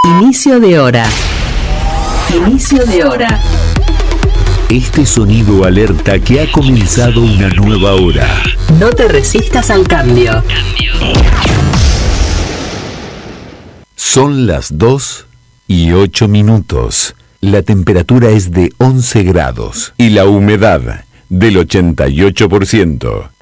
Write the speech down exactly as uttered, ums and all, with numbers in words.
Inicio de hora. Inicio de hora. Este sonido alerta que ha comenzado una nueva hora. No te resistas al cambio. Son las dos y ocho minutos. La temperatura es de once grados y la humedad del ochenta y ocho por ciento.